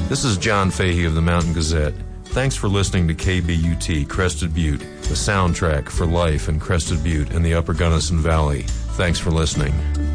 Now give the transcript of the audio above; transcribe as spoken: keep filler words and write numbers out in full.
This is John Fahey of the Mountain Gazette. Thanks for listening to K B U T, Crested Butte, the soundtrack for life in Crested Butte and the Upper Gunnison Valley. Thanks for listening.